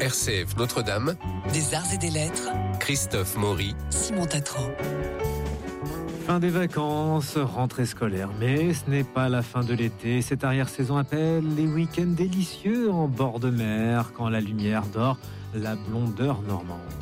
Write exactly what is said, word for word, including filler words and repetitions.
R C F Notre-Dame, des arts et des lettres, Christophe Maury, Simon Tatran. Fin des vacances, rentrée scolaire, mais ce n'est pas la fin de l'été. Cette arrière-saison appelle les week-ends délicieux en bord de mer, quand la lumière dort la blondeur normande.